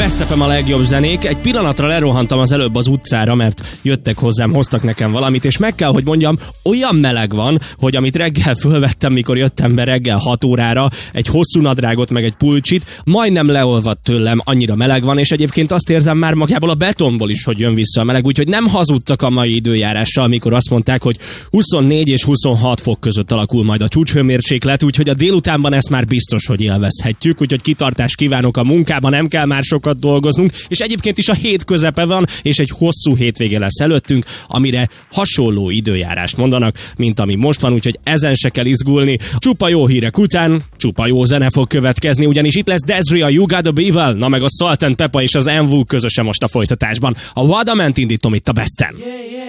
Best FM a legjobb zenék. Egy pillanatra lerohantam az előbb az utcára, mert jöttek hozzám, hoztak nekem valamit, és meg kell, hogy mondjam, olyan meleg van, hogy amit reggel fölvettem, mikor jöttem be reggel 6 órára, egy hosszú nadrágot meg egy pulcsit, majdnem leolvadt tőlem, annyira meleg van, és egyébként azt érzem már magából a betonból is, hogy jön vissza a meleg, úgyhogy nem hazudtak a mai időjárással, amikor azt mondták, hogy 24 és 26 fok között alakul majd a csúcshőmérséklet, úgyhogy a délutánban ezt már biztos, hogy élvezhetjük, úgyhogy kitartást kívánok a munkában, nem kell már sokat dolgoznunk, és egyébként is a hét közepe van, és egy hosszú hétvége lesz előttünk, amire hasonló időjárást mondanak, mint ami most van, úgyhogy ezen se kell izgulni. Csupa jó hírek után, csupa jó zene fog következni, ugyanis itt lesz Desiree, a You Gotta Be Well, na meg a Salt and Pepper és az Envu közösen most a folytatásban. A Wadament indítom itt a Besten.